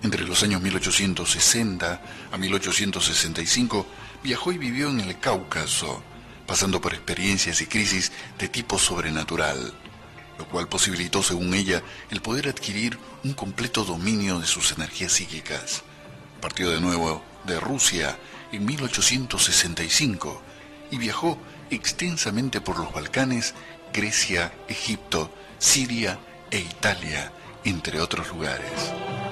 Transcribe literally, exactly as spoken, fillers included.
Entre los años mil ochocientos sesenta a mil ochocientos sesenta y cinco viajó y vivió en el Cáucaso, pasando por experiencias y crisis de tipo sobrenatural, lo cual posibilitó, según ella, el poder adquirir un completo dominio de sus energías psíquicas. Partió de nuevo de Rusia en mil ochocientos sesenta y cinco y viajó extensamente por los Balcanes, Grecia, Egipto, Siria e Italia, entre otros lugares.